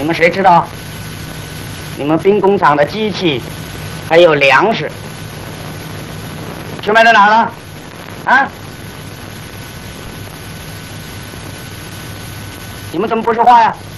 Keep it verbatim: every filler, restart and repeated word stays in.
你们谁知道？你们兵工厂的机器还有粮食，去卖到哪了？啊？你们怎么不说话呀？